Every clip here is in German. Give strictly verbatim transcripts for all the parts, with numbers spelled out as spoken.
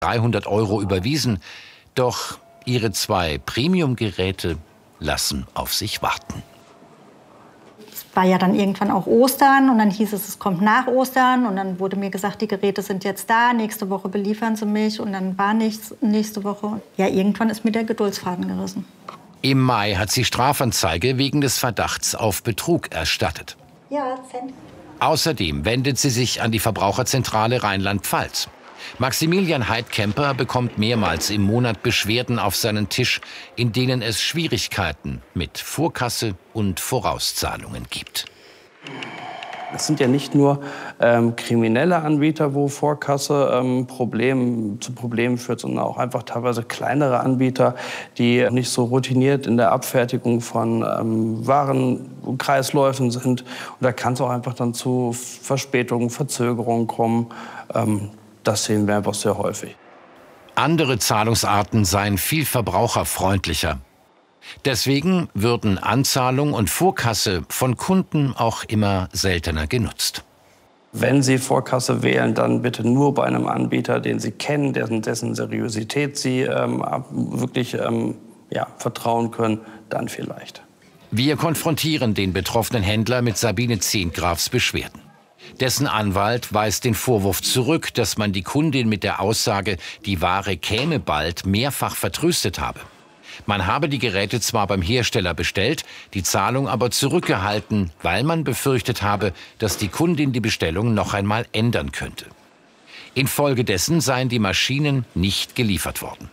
dreihundert Euro überwiesen. Doch ihre zwei Premium-Geräte lassen auf sich warten. Es war ja dann irgendwann auch Ostern und dann hieß es, es kommt nach Ostern. Und dann wurde mir gesagt, die Geräte sind jetzt da, nächste Woche beliefern sie mich. Und dann war nichts nächste Woche. Ja, irgendwann ist mir der Geduldsfaden gerissen. Im Mai hat sie Strafanzeige wegen des Verdachts auf Betrug erstattet. Ja, Cent. Außerdem wendet sie sich an die Verbraucherzentrale Rheinland-Pfalz. Maximilian Heidkemper bekommt mehrmals im Monat Beschwerden auf seinen Tisch, in denen es Schwierigkeiten mit Vorkasse und Vorauszahlungen gibt. Es sind ja nicht nur ähm, kriminelle Anbieter, wo Vorkasse ähm, Problem, zu Problemen führt, sondern auch einfach teilweise kleinere Anbieter, die nicht so routiniert in der Abfertigung von ähm, Warenkreisläufen sind. Und da kann es auch einfach dann zu Verspätungen, Verzögerungen kommen. Ähm, das sehen wir einfach sehr häufig. Andere Zahlungsarten seien viel verbraucherfreundlicher. Deswegen würden Anzahlung und Vorkasse von Kunden auch immer seltener genutzt. Wenn Sie Vorkasse wählen, dann bitte nur bei einem Anbieter, den Sie kennen, dessen, dessen Seriosität Sie ähm, wirklich ähm, ja, vertrauen können, dann vielleicht. Wir konfrontieren den betroffenen Händler mit Sabine Zehngrafs Beschwerden. Dessen Anwalt weist den Vorwurf zurück, dass man die Kundin mit der Aussage, die Ware käme bald, mehrfach vertröstet habe. Man habe die Geräte zwar beim Hersteller bestellt, die Zahlung aber zurückgehalten, weil man befürchtet habe, dass die Kundin die Bestellung noch einmal ändern könnte. Infolgedessen seien die Maschinen nicht geliefert worden.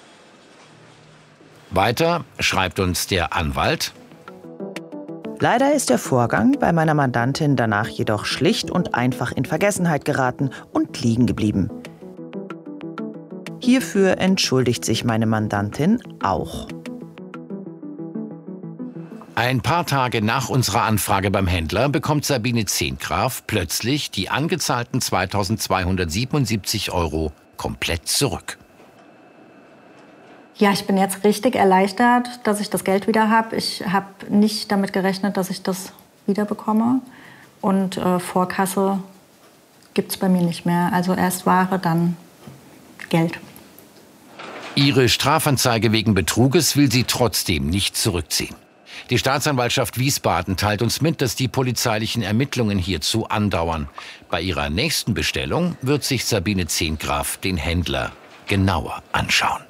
Weiter schreibt uns der Anwalt: Leider ist der Vorgang bei meiner Mandantin danach jedoch schlicht und einfach in Vergessenheit geraten und liegen geblieben. Hierfür entschuldigt sich meine Mandantin auch. Ein paar Tage nach unserer Anfrage beim Händler bekommt Sabine Zehngraf plötzlich die angezahlten zweitausendzweihundertsiebenundsiebzig Euro komplett zurück. Ja, ich bin jetzt richtig erleichtert, dass ich das Geld wieder habe. Ich habe nicht damit gerechnet, dass ich das wieder bekomme. Und äh, Vorkasse gibt es bei mir nicht mehr. Also erst Ware, dann Geld. Ihre Strafanzeige wegen Betruges will sie trotzdem nicht zurückziehen. Die Staatsanwaltschaft Wiesbaden teilt uns mit, dass die polizeilichen Ermittlungen hierzu andauern. Bei ihrer nächsten Bestellung wird sich Sabine Zehngraf den Händler genauer anschauen.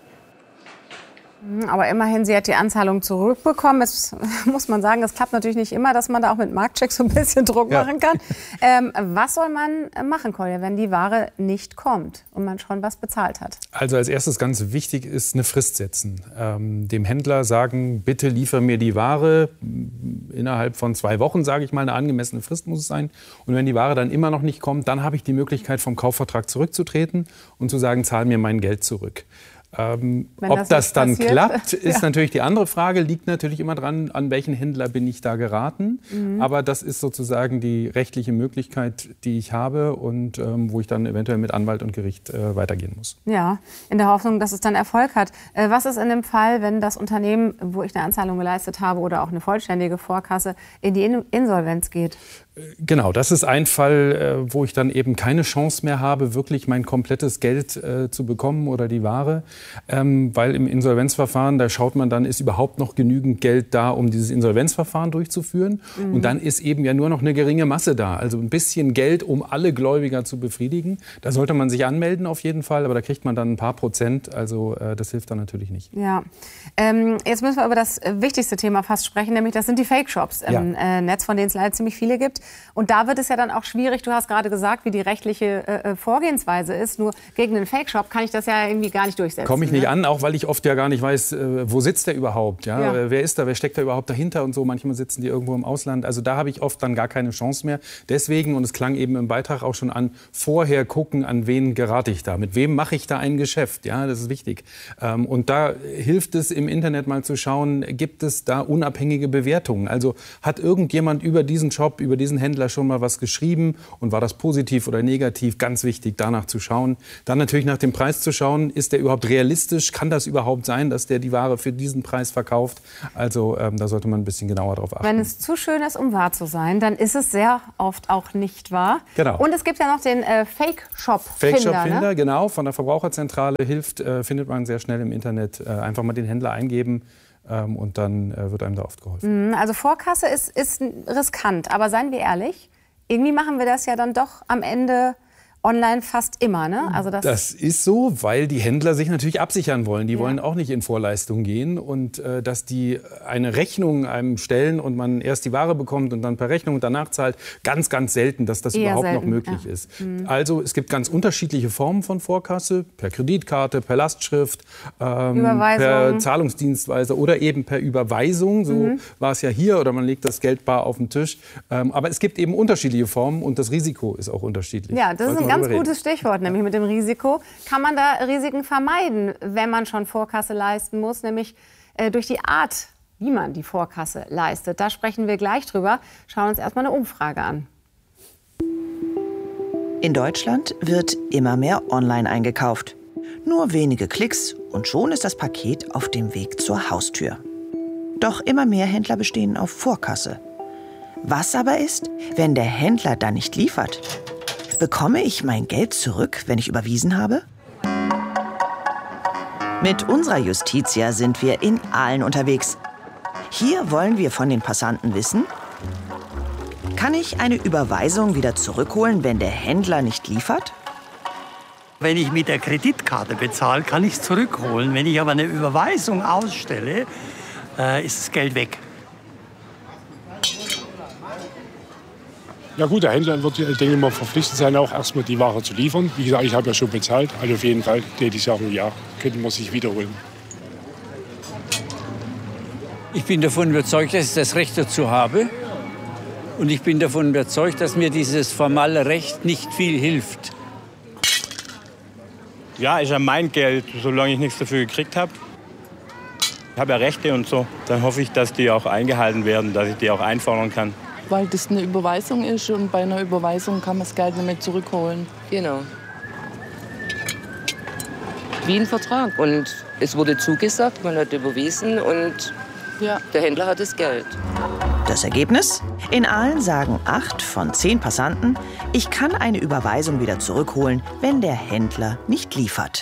Aber immerhin, sie hat die Anzahlung zurückbekommen. Es muss man sagen, es klappt natürlich nicht immer, dass man da auch mit Marktchecks so ein bisschen Druck ja. machen kann. Ähm, was soll man machen, Kolja, wenn die Ware nicht kommt und man schon was bezahlt hat? Also als erstes ganz wichtig ist eine Frist setzen. Ähm, dem Händler sagen, bitte liefer mir die Ware innerhalb von zwei Wochen, sage ich mal, eine angemessene Frist muss es sein. Und wenn die Ware dann immer noch nicht kommt, dann habe ich die Möglichkeit, vom Kaufvertrag zurückzutreten und zu sagen, zahl mir mein Geld zurück. Ähm, ob das, das dann passiert, klappt, ist ja. natürlich die andere Frage. Liegt natürlich immer dran, an welchen Händler bin ich da geraten. Mhm. Aber das ist sozusagen die rechtliche Möglichkeit, die ich habe und ähm, wo ich dann eventuell mit Anwalt und Gericht äh, weitergehen muss. Ja, in der Hoffnung, dass es dann Erfolg hat. Äh, was ist in dem Fall, wenn das Unternehmen, wo ich eine Anzahlung geleistet habe oder auch eine vollständige Vorkasse, in die In- Insolvenz geht? Genau, das ist ein Fall, wo ich dann eben keine Chance mehr habe, wirklich mein komplettes Geld äh, zu bekommen oder die Ware. Ähm, weil im Insolvenzverfahren, da schaut man dann, ist überhaupt noch genügend Geld da, um dieses Insolvenzverfahren durchzuführen. Mhm. Und dann ist eben ja nur noch eine geringe Masse da. Also ein bisschen Geld, um alle Gläubiger zu befriedigen. Da sollte man sich anmelden auf jeden Fall, aber da kriegt man dann ein paar Prozent. Also äh, das hilft dann natürlich nicht. Ja, ähm, jetzt müssen wir über das wichtigste Thema fast sprechen, nämlich das sind die Fake-Shops im ja. äh, Netz, von denen es leider ziemlich viele gibt. Und da wird es ja dann auch schwierig, du hast gerade gesagt, wie die rechtliche äh, Vorgehensweise ist. Nur gegen einen Fake-Shop kann ich das ja irgendwie gar nicht durchsetzen. Komme ich nicht ne? an, auch weil ich oft ja gar nicht weiß, äh, wo sitzt der überhaupt? Ja? Ja. Wer ist da, wer steckt da überhaupt dahinter und so. Manchmal sitzen die irgendwo im Ausland. Also da habe ich oft dann gar keine Chance mehr. Deswegen, und es klang eben im Beitrag auch schon an, vorher gucken, an wen gerate ich da? Mit wem mache ich da ein Geschäft? Ja, das ist wichtig. Ähm, und da hilft es im Internet mal zu schauen, gibt es da unabhängige Bewertungen? Also hat irgendjemand über diesen Shop, über diesen diesen Händler schon mal was geschrieben und war das positiv oder negativ? Ganz wichtig, danach zu schauen. Dann natürlich nach dem Preis zu schauen, ist der überhaupt realistisch? Kann das überhaupt sein, dass der die Ware für diesen Preis verkauft? Also ähm, da sollte man ein bisschen genauer drauf achten. Wenn es zu schön ist, um wahr zu sein, dann ist es sehr oft auch nicht wahr. Genau. Und es gibt ja noch den äh, Fake-Shop-Finder. Fake-Shop-Finder, ne? genau, von der Verbraucherzentrale hilft, äh, findet man sehr schnell im Internet. Äh, einfach mal den Händler eingeben ähm, und dann äh, wird einem da oft geholfen. Also Vorkasse ist, ist riskant, aber seien wir ehrlich, irgendwie machen wir das ja dann doch am Ende online fast immer, ne? Also das, das ist so, weil die Händler sich natürlich absichern wollen. Die ja. wollen auch nicht in Vorleistung gehen. Und äh, dass die eine Rechnung einem stellen und man erst die Ware bekommt und dann per Rechnung danach zahlt, ganz, ganz selten, dass das Eher überhaupt selten, noch möglich ja. ist. Mhm. Also es gibt ganz unterschiedliche Formen von Vorkasse. Per Kreditkarte, per Lastschrift, ähm, per Zahlungsdienstleister oder eben per Überweisung. So mhm. war es ja hier. Oder man legt das Geld bar auf den Tisch. Ähm, aber es gibt eben unterschiedliche Formen und das Risiko ist auch unterschiedlich. Ja, das ist ein ganz gutes Stichwort, nämlich mit dem Risiko. Kann man da Risiken vermeiden, wenn man schon Vorkasse leisten muss, nämlich äh, durch die Art, wie man die Vorkasse leistet? Da sprechen wir gleich drüber. Schauen uns erstmal eine Umfrage an. In Deutschland wird immer mehr online eingekauft. Nur wenige Klicks und schon ist das Paket auf dem Weg zur Haustür. Doch immer mehr Händler bestehen auf Vorkasse. Was aber ist, wenn der Händler dann nicht liefert? Bekomme ich mein Geld zurück, wenn ich überwiesen habe? Mit unserer Justitia sind wir in Aalen unterwegs. Hier wollen wir von den Passanten wissen: Kann ich eine Überweisung wieder zurückholen, wenn der Händler nicht liefert? Wenn ich mit der Kreditkarte bezahle, kann ich es zurückholen. Wenn ich aber eine Überweisung ausstelle, äh, ist das Geld weg. Ja gut, der Händler wird, denke ich mal, verpflichtet sein, auch erstmal die Ware zu liefern. Wie gesagt, ich habe ja schon bezahlt, also auf jeden Fall würde ich sagen, ja, könnte man sich wiederholen. Ich bin davon überzeugt, dass ich das Recht dazu habe. Und ich bin davon überzeugt, dass mir dieses formale Recht nicht viel hilft. Ja, ist ja mein Geld, solange ich nichts dafür gekriegt habe. Ich habe ja Rechte und so. Dann hoffe ich, dass die auch eingehalten werden, dass ich die auch einfordern kann. Weil das eine Überweisung ist und bei einer Überweisung kann man das Geld nicht mehr zurückholen. Genau. Wie ein Vertrag. Und es wurde zugesagt, man hat überwiesen und ja. der Händler hat das Geld. Das Ergebnis? In Aalen sagen acht von zehn Passanten, ich kann eine Überweisung wieder zurückholen, wenn der Händler nicht liefert.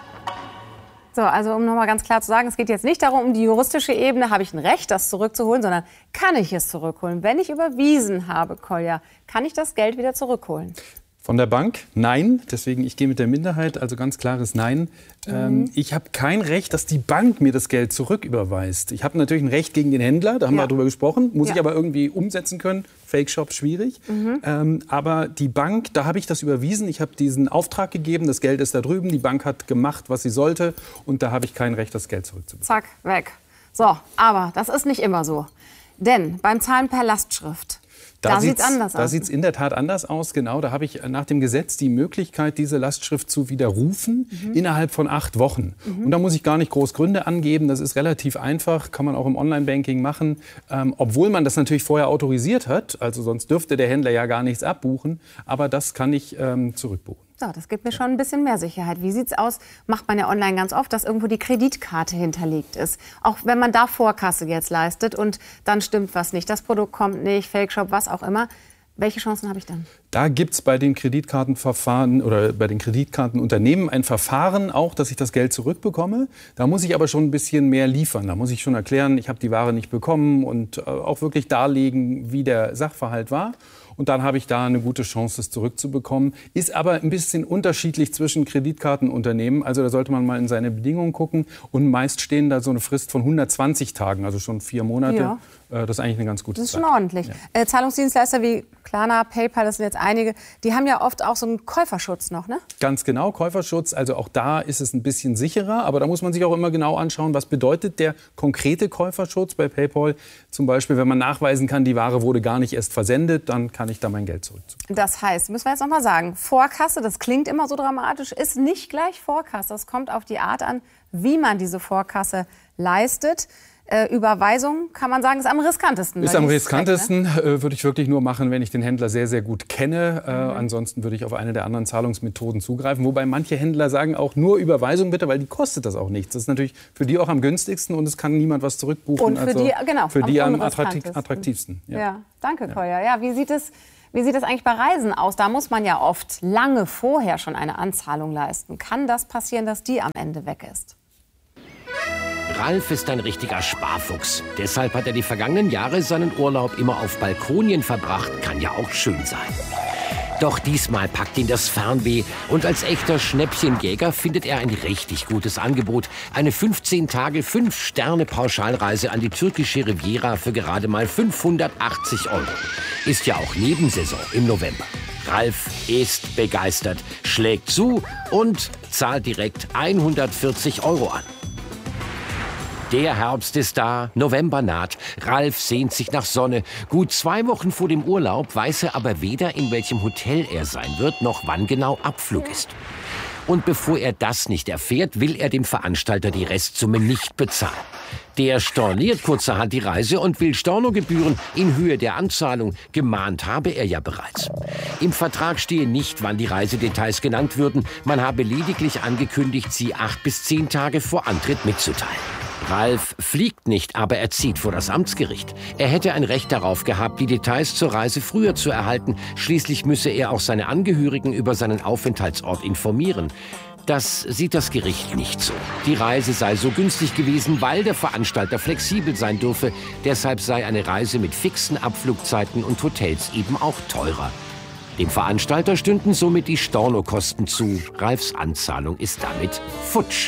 So, also um noch mal ganz klar zu sagen, es geht jetzt nicht darum, um die juristische Ebene, habe ich ein Recht, das zurückzuholen, sondern kann ich es zurückholen? Wenn ich überwiesen habe, Kolja, kann ich das Geld wieder zurückholen? Von der Bank? Nein. Deswegen, ich gehe mit der Minderheit, also ganz klares Nein. Mhm. Ähm, ich habe kein Recht, dass die Bank mir das Geld zurücküberweist. Ich habe natürlich ein Recht gegen den Händler, da haben ja. wir drüber gesprochen. Muss ja. ich aber irgendwie umsetzen können. Fake-Shop, schwierig. Mhm. Ähm, aber die Bank, da habe ich das überwiesen. Ich habe diesen Auftrag gegeben, das Geld ist da drüben. Die Bank hat gemacht, was sie sollte. Und da habe ich kein Recht, das Geld zurückzubekommen. Zack, weg. So, aber das ist nicht immer so. Denn beim Zahlen per Lastschrift, Da, da sieht es anders da aus. Da sieht es in der Tat anders aus, genau. Da habe ich nach dem Gesetz die Möglichkeit, diese Lastschrift zu widerrufen mhm. innerhalb von acht Wochen. Mhm. Und da muss ich gar nicht groß Gründe angeben. Das ist relativ einfach, kann man auch im Online-Banking machen. Ähm, obwohl man das natürlich vorher autorisiert hat. Also sonst dürfte der Händler ja gar nichts abbuchen. Aber das kann ich ähm, zurückbuchen. So, das gibt mir schon ein bisschen mehr Sicherheit. Wie sieht's aus? Macht man ja online ganz oft, dass irgendwo die Kreditkarte hinterlegt ist. Auch wenn man da Vorkasse jetzt leistet und dann stimmt was nicht. Das Produkt kommt nicht, Fake-Shop, was auch immer. Welche Chancen habe ich dann? Da gibt es bei den Kreditkartenverfahren oder bei den Kreditkartenunternehmen ein Verfahren auch, dass ich das Geld zurückbekomme. Da muss ich aber schon ein bisschen mehr liefern. Da muss ich schon erklären, ich habe die Ware nicht bekommen und auch wirklich darlegen, wie der Sachverhalt war. Und dann habe ich da eine gute Chance, es zurückzubekommen. Ist aber ein bisschen unterschiedlich zwischen Kreditkartenunternehmen. Also da sollte man mal in seine Bedingungen gucken. Und meist stehen da so eine Frist von hundertzwanzig Tagen, also schon vier Monate. Ja. Das ist eigentlich eine ganz gute Zeit. Das ist schon ordentlich. Ja. Äh, Zahlungsdienstleister wie Klarna, PayPal, das sind jetzt einige, die haben ja oft auch so einen Käuferschutz noch, ne? Ganz genau, Käuferschutz. Also auch da ist es ein bisschen sicherer. Aber da muss man sich auch immer genau anschauen, was bedeutet der konkrete Käuferschutz bei PayPal. Zum Beispiel, wenn man nachweisen kann, die Ware wurde gar nicht erst versendet, dann kann ich da mein Geld zurückzubekommen. Das heißt, müssen wir jetzt noch mal sagen, Vorkasse, das klingt immer so dramatisch, ist nicht gleich Vorkasse. Es kommt auf die Art an, wie man diese Vorkasse leistet. Äh, Überweisung, kann man sagen, ist am riskantesten. Ist am riskantesten, weg, ne? äh, würde ich wirklich nur machen, wenn ich den Händler sehr, sehr gut kenne. Äh, Mhm. Ansonsten würde ich auf eine der anderen Zahlungsmethoden zugreifen. Wobei manche Händler sagen auch nur Überweisung bitte, weil die kostet das auch nichts. Das ist natürlich für die auch am günstigsten und es kann niemand was zurückbuchen. Und für also die, genau, für die am unriskantesten. attraktivsten. Ja, Ja. danke, Kolja. Ja, wie sieht es, wie sieht es eigentlich bei Reisen aus? Da muss man ja oft lange vorher schon eine Anzahlung leisten. Kann das passieren, dass die am Ende weg ist? Ralf ist ein richtiger Sparfuchs. Deshalb hat er die vergangenen Jahre seinen Urlaub immer auf Balkonien verbracht. Kann ja auch schön sein. Doch diesmal packt ihn das Fernweh und als echter Schnäppchenjäger findet er ein richtig gutes Angebot. Eine fünfzehn Tage, fünf Sterne Pauschalreise an die türkische Riviera für gerade mal fünfhundertachtzig Euro. Ist ja auch Nebensaison im November. Ralf ist begeistert, schlägt zu und zahlt direkt hundertvierzig Euro an. Der Herbst ist da, November naht. Ralf sehnt sich nach Sonne. Gut zwei Wochen vor dem Urlaub weiß er aber weder, in welchem Hotel er sein wird, noch wann genau Abflug ist. Und bevor er das nicht erfährt, will er dem Veranstalter die Restsumme nicht bezahlen. Der storniert kurzerhand die Reise und will Stornogebühren in Höhe der Anzahlung. Gemahnt habe er ja bereits. Im Vertrag stehe nicht, wann die Reisedetails genannt würden. Man habe lediglich angekündigt, sie acht bis zehn Tage vor Antritt mitzuteilen. Ralf fliegt nicht, aber er zieht vor das Amtsgericht. Er hätte ein Recht darauf gehabt, die Details zur Reise früher zu erhalten. Schließlich müsse er auch seine Angehörigen über seinen Aufenthaltsort informieren. Das sieht das Gericht nicht so. Die Reise sei so günstig gewesen, weil der Veranstalter flexibel sein dürfe. Deshalb sei eine Reise mit fixen Abflugzeiten und Hotels eben auch teurer. Dem Veranstalter stünden somit die Stornokosten zu. Ralfs Anzahlung ist damit futsch.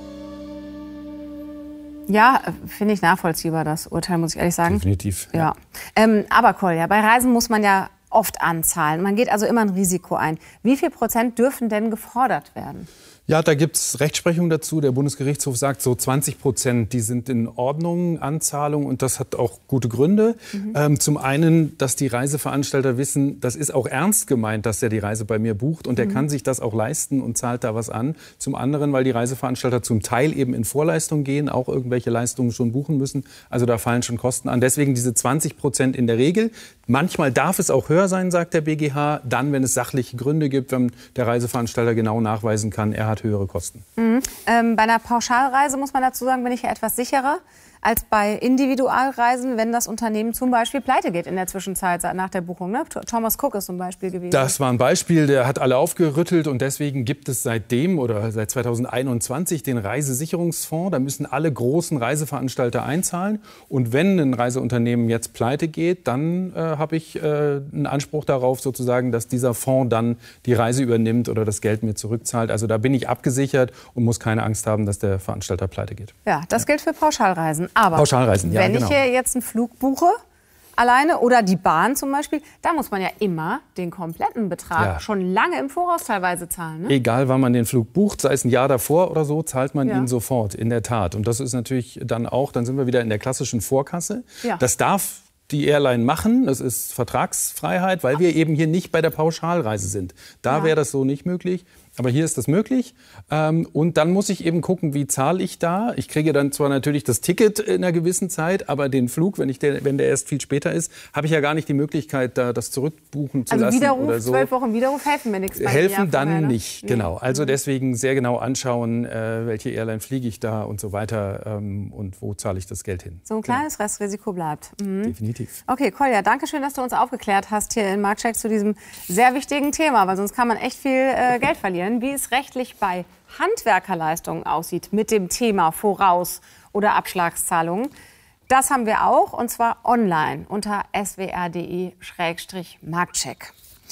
Ja, finde ich nachvollziehbar, das Urteil, muss ich ehrlich sagen. Definitiv. Ja. Ähm, aber Kolja, bei Reisen muss man ja oft anzahlen. Man geht also immer ein Risiko ein. Wie viel Prozent dürfen denn gefordert werden? Ja, da gibt es Rechtsprechung dazu. Der Bundesgerichtshof sagt, so zwanzig Prozent, die sind in Ordnung, Anzahlung. Und das hat auch gute Gründe. Mhm. Ähm, zum einen, dass die Reiseveranstalter wissen, das ist auch ernst gemeint, dass der die Reise bei mir bucht. Und der mhm. kann sich das auch leisten und zahlt da was an. Zum anderen, weil die Reiseveranstalter zum Teil eben in Vorleistung gehen, auch irgendwelche Leistungen schon buchen müssen. Also da fallen schon Kosten an. Deswegen diese zwanzig Prozent in der Regel. Manchmal darf es auch höher sein, sagt der B G H. Dann, wenn es sachliche Gründe gibt, wenn der Reiseveranstalter genau nachweisen kann, er hat höhere Kosten. Mhm. Ähm, bei einer Pauschalreise muss man dazu sagen, bin ich ja etwas sicherer als bei Individualreisen, wenn das Unternehmen zum Beispiel pleite geht in der Zwischenzeit nach der Buchung. Ne? Thomas Cook ist zum Beispiel gewesen. Das war ein Beispiel, der hat alle aufgerüttelt und deswegen gibt es seitdem oder seit zweitausendeinundzwanzig den Reisesicherungsfonds. Da müssen alle großen Reiseveranstalter einzahlen und wenn ein Reiseunternehmen jetzt pleite geht, dann äh, habe ich äh, einen Anspruch darauf sozusagen, dass dieser Fonds dann die Reise übernimmt oder das Geld mir zurückzahlt. Also da bin ich abgesichert und muss keine Angst haben, dass der Veranstalter pleite geht. Ja, das ja. gilt für Pauschalreisen. Aber Pauschalreisen, ja, wenn genau. ich hier jetzt einen Flug buche, alleine oder die Bahn zum Beispiel, da muss man ja immer den kompletten Betrag Ja. schon lange im Voraus teilweise zahlen. Ne? Egal, wann man den Flug bucht, sei es ein Jahr davor oder so, zahlt man Ja. ihn sofort, in der Tat. Und das ist natürlich dann auch, dann sind wir wieder in der klassischen Vorkasse. Ja. Das darf die Airline machen, das ist Vertragsfreiheit, weil wir eben hier nicht bei der Pauschalreise sind. Da Ja. wäre das so nicht möglich. Aber hier ist das möglich. Ähm, und dann muss ich eben gucken, wie zahle ich da. Ich kriege dann zwar natürlich das Ticket in einer gewissen Zeit, aber den Flug, wenn, ich der, wenn der erst viel später ist, habe ich ja gar nicht die Möglichkeit, da das zurückbuchen zu Also lassen Widerruf, oder so. zwölf Wochen Widerruf helfen mir nichts. bei einem Helfen Jahr dann vorher, ne? nicht, Nee. genau. Also deswegen sehr genau anschauen, äh, welche Airline fliege ich da und so weiter ähm, und wo zahle ich das Geld hin. So ein kleines Restrisiko bleibt. Mhm. Definitiv. Okay, Kolja, danke schön, dass du uns aufgeklärt hast hier in Marktcheck zu diesem sehr wichtigen Thema, weil sonst kann man echt viel äh, Geld verlieren. Wie es rechtlich bei Handwerkerleistungen aussieht mit dem Thema Voraus- oder Abschlagszahlungen, das haben wir auch, und zwar online unter s w r punkt d e Schrägstrich Marktcheck.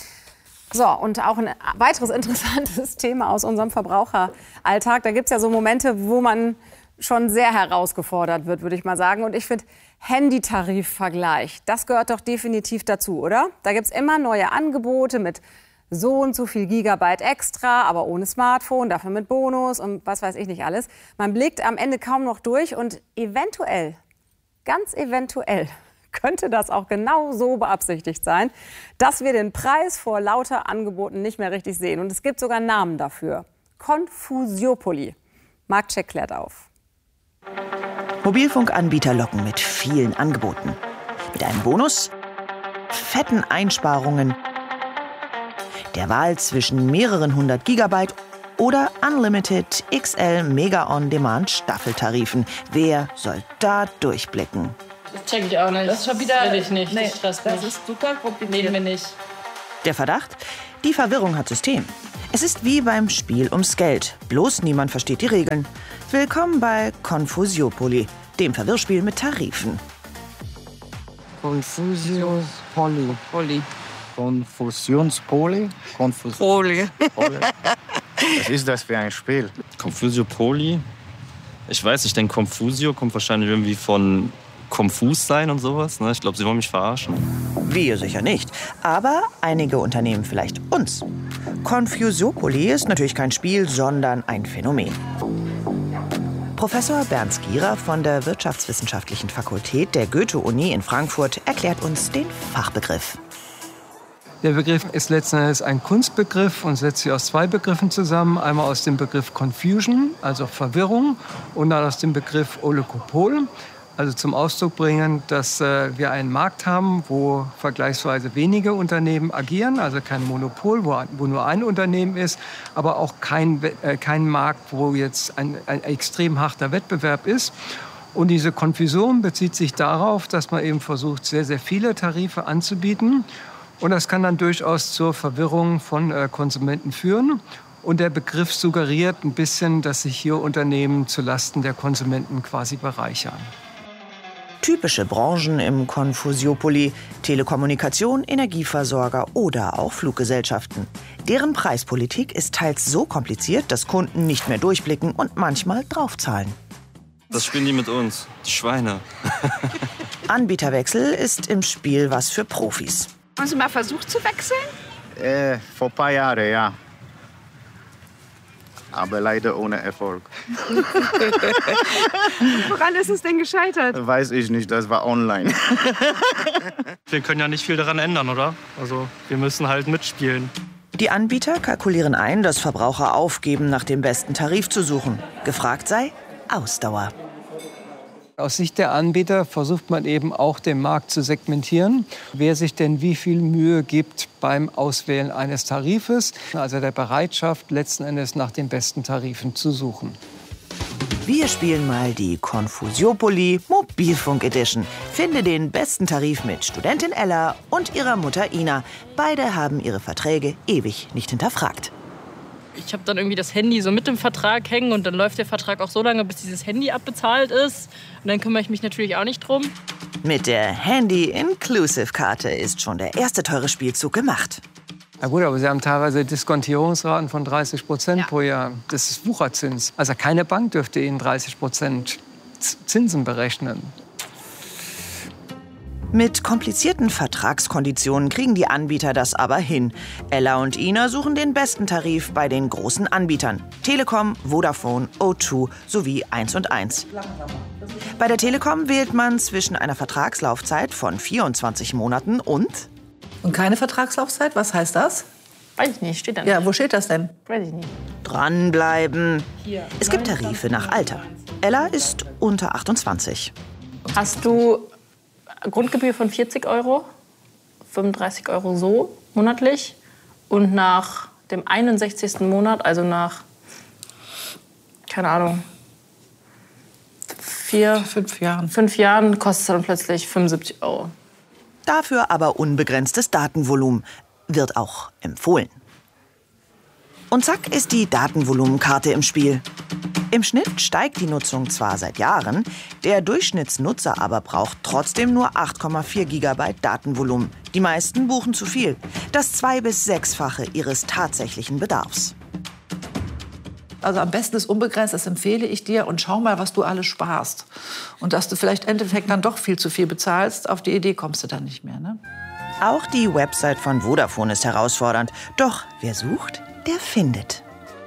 So, und auch ein weiteres interessantes Thema aus unserem Verbraucheralltag. Da gibt es ja so Momente, wo man schon sehr herausgefordert wird, würde ich mal sagen. Und ich finde, Handytarifvergleich, das gehört doch definitiv dazu, oder? Da gibt es immer neue Angebote mit so und so viel Gigabyte extra, aber ohne Smartphone, dafür mit Bonus und was weiß ich nicht alles. Man blickt am Ende kaum noch durch und eventuell, ganz eventuell, könnte das auch genau so beabsichtigt sein, dass wir den Preis vor lauter Angeboten nicht mehr richtig sehen. Und es gibt sogar Namen dafür. Confusiopoly. Marktcheck klärt auf. Mobilfunkanbieter locken mit vielen Angeboten. Mit einem Bonus, fetten Einsparungen, der Wahl zwischen mehreren hundert Gigabyte oder Unlimited X L Mega On-Demand Staffeltarifen. Wer soll da durchblicken? Das check ich auch nicht. Das ist schon wieder. Das will ich nicht. Nee, das, das ist super kompliziert. Nehmen wir nicht. Der Verdacht? Die Verwirrung hat System. Es ist wie beim Spiel ums Geld. Bloß niemand versteht die Regeln. Willkommen bei Confusiopoly, dem Verwirrspiel mit Tarifen. Confusiopoly. Poly. Confusionspoly? Confus Poly. Poly. Was ist das für ein Spiel? Confusiopoly? Ich weiß, ich denke, Confusio kommt wahrscheinlich irgendwie von konfus sein und sowas. Ne? Ich glaube, sie wollen mich verarschen. Wir sicher nicht, aber einige Unternehmen vielleicht uns. Confusiopoly ist natürlich kein Spiel, sondern ein Phänomen. Professor Bernd Skira von der Wirtschaftswissenschaftlichen Fakultät der Goethe-Uni in Frankfurt erklärt uns den Fachbegriff. Der Begriff ist letzten Endes ein Kunstbegriff und setzt sich aus zwei Begriffen zusammen. Einmal aus dem Begriff Confusion, also Verwirrung, und dann aus dem Begriff Oligopol, also zum Ausdruck bringen, dass äh, wir einen Markt haben, wo vergleichsweise wenige Unternehmen agieren, also kein Monopol, wo, wo nur ein Unternehmen ist, aber auch kein, äh, kein Markt, wo jetzt ein, ein extrem harter Wettbewerb ist. Und diese Konfusion bezieht sich darauf, dass man eben versucht, sehr, sehr viele Tarife anzubieten. Und das kann dann durchaus zur Verwirrung von äh, Konsumenten führen. Und der Begriff suggeriert ein bisschen, dass sich hier Unternehmen zulasten der Konsumenten quasi bereichern. Typische Branchen im Confusiopoly: Telekommunikation, Energieversorger oder auch Fluggesellschaften. Deren Preispolitik ist teils so kompliziert, dass Kunden nicht mehr durchblicken und manchmal draufzahlen. Das spielen die mit uns, die Schweine. Anbieterwechsel ist im Spiel was für Profis. Haben Sie mal versucht zu wechseln? Äh, vor ein paar Jahren, ja. Aber leider ohne Erfolg. Woran ist es denn gescheitert? Weiß ich nicht, das war online. Wir können ja nicht viel daran ändern, oder? Also wir müssen halt mitspielen. Die Anbieter kalkulieren ein, dass Verbraucher aufgeben, nach dem besten Tarif zu suchen. Gefragt sei Ausdauer. Aus Sicht der Anbieter versucht man eben auch, den Markt zu segmentieren. Wer sich denn wie viel Mühe gibt beim Auswählen eines Tarifes, also der Bereitschaft, letzten Endes nach den besten Tarifen zu suchen. Wir spielen mal die Confusiopoly Mobilfunk Edition. Finde den besten Tarif mit Studentin Ella und ihrer Mutter Ina. Beide haben ihre Verträge ewig nicht hinterfragt. Ich habe dann irgendwie das Handy so mit dem Vertrag hängen und dann läuft der Vertrag auch so lange, bis dieses Handy abbezahlt ist. Und dann kümmere ich mich natürlich auch nicht drum. Mit der Handy-Inclusive-Karte ist schon der erste teure Spielzug gemacht. Na gut, aber Sie haben teilweise Diskontierungsraten von dreißig Prozent ja. pro Jahr. Das ist Wucherzins. Also keine Bank dürfte Ihnen dreißig Prozent Zinsen berechnen. Mit komplizierten Vertragskonditionen kriegen die Anbieter das aber hin. Ella und Ina suchen den besten Tarif bei den großen Anbietern: Telekom, Vodafone, O zwei sowie eins und eins. Bei der Telekom wählt man zwischen einer Vertragslaufzeit von vierundzwanzig Monaten und... Und keine Vertragslaufzeit? Was heißt das? Weiß ich nicht, steht da nicht. Ja, wo steht das denn? Weiß ich nicht. Dranbleiben. Hier. Es gibt Tarife nach Alter. Ella ist unter achtundzwanzig. Hast du Grundgebühr von vierzig Euro, fünfunddreißig Euro so monatlich, und nach dem einundsechzigsten Monat, also nach, keine Ahnung, vier, fünf Jahren, fünf Jahren kostet es dann plötzlich fünfundsiebzig Euro. Dafür aber unbegrenztes Datenvolumen, wird auch empfohlen. Und zack ist die Datenvolumenkarte im Spiel. Im Schnitt steigt die Nutzung zwar seit Jahren, der Durchschnittsnutzer aber braucht trotzdem nur acht Komma vier Gigabyte Datenvolumen. Die meisten buchen zu viel, das zwei- bis sechsfache ihres tatsächlichen Bedarfs. Also am besten ist unbegrenzt, das empfehle ich dir. Und schau mal, was du alles sparst. Und dass du vielleicht im Endeffekt dann doch viel zu viel bezahlst, auf die Idee kommst du dann nicht mehr, ne? Auch die Website von Vodafone ist herausfordernd. Doch wer sucht, der findet.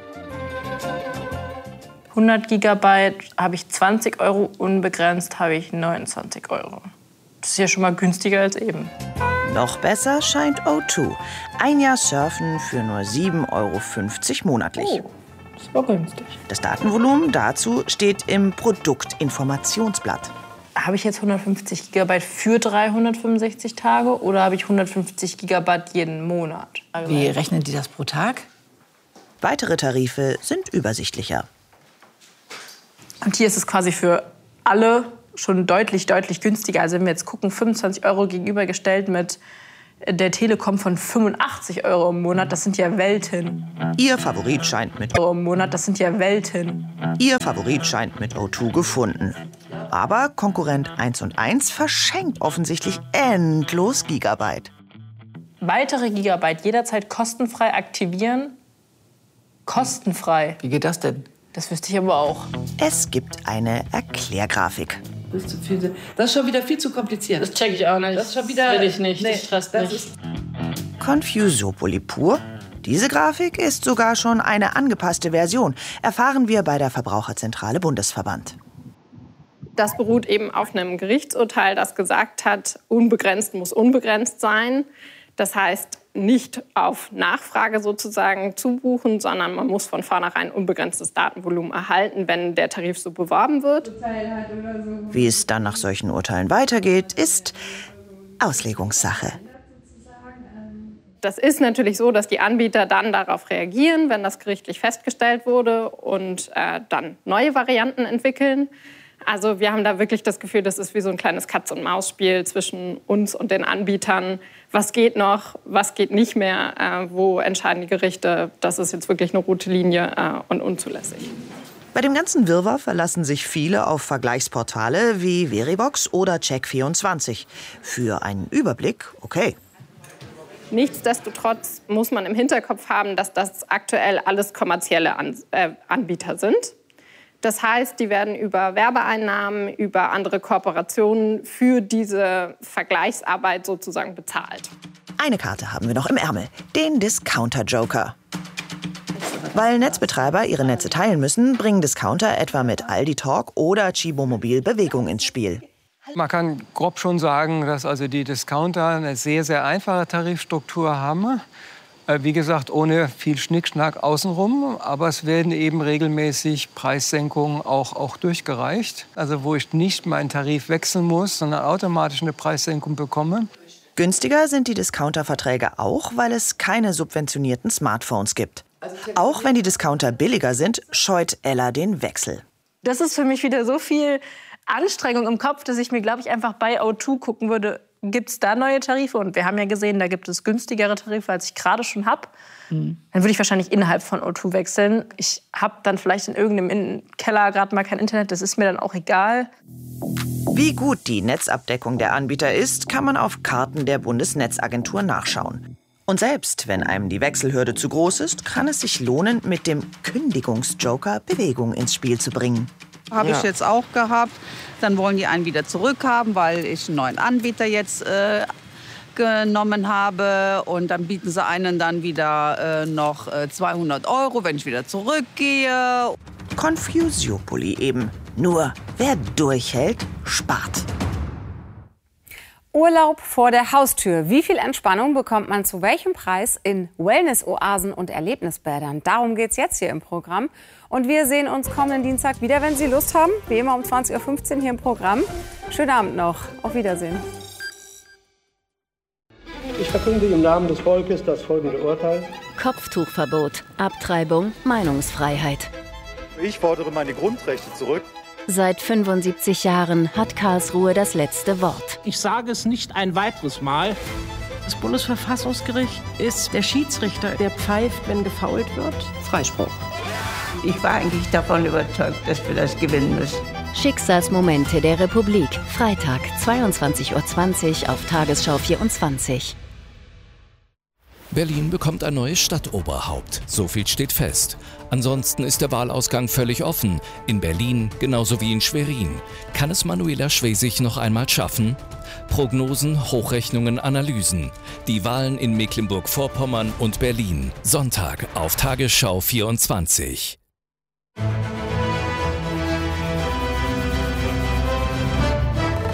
hundert Gigabyte habe ich zwanzig Euro, unbegrenzt habe ich neunundzwanzig Euro. Das ist ja schon mal günstiger als eben. Noch besser scheint O zwei. Ein Jahr Surfen für nur sieben Euro fünfzig monatlich. Oh. Das war günstig. Das Datenvolumen dazu steht im Produktinformationsblatt. Habe ich jetzt hundertfünfzig Gigabyte für dreihundertfünfundsechzig Tage oder habe ich hundertfünfzig Gigabyte jeden Monat? Wie rechnen die das pro Tag? Weitere Tarife sind übersichtlicher. Und hier ist es quasi für alle schon deutlich, deutlich günstiger. Also wenn wir jetzt gucken, fünfundzwanzig Euro gegenübergestellt mit der Telekom von fünfundachtzig Euro im Monat, das sind ja Welten. Ihr Favorit scheint mit Euro im Monat, das sind ja Welten. Ihr Favorit scheint mit O zwei gefunden. Aber Konkurrent eins und eins verschenkt offensichtlich endlos Gigabyte. Weitere Gigabyte jederzeit kostenfrei aktivieren. Kostenfrei. Wie geht das denn? Das wüsste ich aber auch. Es gibt eine Erklärgrafik. Das ist, zu viel. Das ist schon wieder viel zu kompliziert. Das check ich auch nicht. Das ist schon wieder, will ich nicht. Nee, das stresst das mich. Confusiopoly pur. Diese Grafik ist sogar schon eine angepasste Version, erfahren wir bei der Verbraucherzentrale Bundesverband. Das beruht eben auf einem Gerichtsurteil, das gesagt hat, unbegrenzt muss unbegrenzt sein. Das heißt, nicht auf Nachfrage sozusagen zubuchen, sondern man muss von vornherein unbegrenztes Datenvolumen erhalten, wenn der Tarif so beworben wird. Wie es dann nach solchen Urteilen weitergeht, ist Auslegungssache. Das ist natürlich so, dass die Anbieter dann darauf reagieren, wenn das gerichtlich festgestellt wurde und äh, dann neue Varianten entwickeln. Also wir haben da wirklich das Gefühl, das ist wie so ein kleines Katz-und-Maus-Spiel zwischen uns und den Anbietern. Was geht noch, was geht nicht mehr, äh, wo entscheiden die Gerichte, das ist jetzt wirklich eine rote Linie äh, und unzulässig. Bei dem ganzen Wirrwarr verlassen sich viele auf Vergleichsportale wie Verivox oder Check vierundzwanzig. Für einen Überblick, okay. Nichtsdestotrotz muss man im Hinterkopf haben, dass das aktuell alles kommerzielle An- äh, Anbieter sind. Das heißt, die werden über Werbeeinnahmen, über andere Kooperationen für diese Vergleichsarbeit sozusagen bezahlt. Eine Karte haben wir noch im Ärmel, den Discounter-Joker. Weil Netzbetreiber ihre Netze teilen müssen, bringen Discounter etwa mit Aldi Talk oder Chibo Mobil Bewegung ins Spiel. Man kann grob schon sagen, dass also die Discounter eine sehr, sehr einfache Tarifstruktur haben. Wie gesagt, ohne viel Schnickschnack außenrum. Aber es werden eben regelmäßig Preissenkungen auch, auch durchgereicht. Also wo ich nicht meinen Tarif wechseln muss, sondern automatisch eine Preissenkung bekomme. Günstiger sind die Discounter-Verträge auch, weil es keine subventionierten Smartphones gibt. Auch wenn die Discounter billiger sind, scheut Ella den Wechsel. Das ist für mich wieder so viel Anstrengung im Kopf, dass ich mir, glaube ich, einfach bei O zwei gucken würde, gibt es da neue Tarife? Und wir haben ja gesehen, da gibt es günstigere Tarife, als ich gerade schon habe. Mhm. Dann würde ich wahrscheinlich innerhalb von O zwei wechseln. Ich habe dann vielleicht in irgendeinem Keller gerade mal kein Internet, das ist mir dann auch egal. Wie gut die Netzabdeckung der Anbieter ist, kann man auf Karten der Bundesnetzagentur nachschauen. Und selbst wenn einem die Wechselhürde zu groß ist, kann es sich lohnen, mit dem Kündigungsjoker Bewegung ins Spiel zu bringen. Habe ja. ich jetzt auch gehabt. Dann wollen die einen wieder zurückhaben, weil ich einen neuen Anbieter jetzt äh, genommen habe. Und dann bieten sie einen dann wieder äh, noch äh, zweihundert Euro, wenn ich wieder zurückgehe. Confusiopoly eben. Nur wer durchhält, spart. Urlaub vor der Haustür. Wie viel Entspannung bekommt man zu welchem Preis in Wellness-Oasen und Erlebnisbädern? Darum geht es jetzt hier im Programm. Und wir sehen uns kommenden Dienstag wieder, wenn Sie Lust haben. Wie immer um zwanzig Uhr fünfzehn hier im Programm. Schönen Abend noch. Auf Wiedersehen. Ich verkünde im Namen des Volkes das folgende Urteil. Kopftuchverbot, Abtreibung, Meinungsfreiheit. Ich fordere meine Grundrechte zurück. Seit fünfundsiebzig Jahren hat Karlsruhe das letzte Wort. Ich sage es nicht ein weiteres Mal. Das Bundesverfassungsgericht ist der Schiedsrichter, der pfeift, wenn gefault wird. Freispruch. Ich war eigentlich davon überzeugt, dass wir das gewinnen müssen. Schicksalsmomente der Republik. Freitag, zweiundzwanzig Uhr zwanzig auf Tagesschau vierundzwanzig. Berlin bekommt ein neues Stadtoberhaupt. So viel steht fest. Ansonsten ist der Wahlausgang völlig offen. In Berlin genauso wie in Schwerin. Kann es Manuela Schwesig noch einmal schaffen? Prognosen, Hochrechnungen, Analysen. Die Wahlen in Mecklenburg-Vorpommern und Berlin. Sonntag auf Tagesschau vierundzwanzig.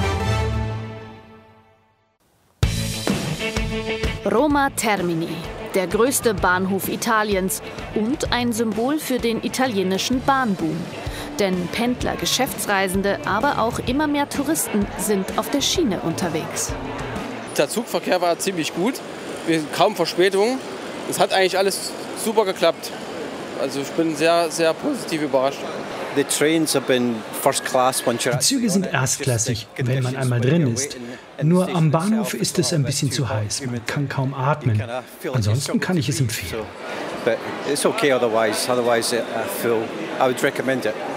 Roma Termini. der größte Bahnhof Italiens und ein Symbol für den italienischen Bahnboom. Denn Pendler, Geschäftsreisende, aber auch immer mehr Touristen sind auf der Schiene unterwegs. Der Zugverkehr war ziemlich gut, kaum Verspätung. Es hat eigentlich alles super geklappt. Also ich bin sehr, sehr positiv überrascht. Die Züge sind erstklassig, wenn man einmal drin ist. Nur am Bahnhof ist es ein bisschen zu heiß. Man kann kaum atmen. Ansonsten kann ich es empfehlen. But it's okay otherwise. Otherwise, I feel I would recommend it.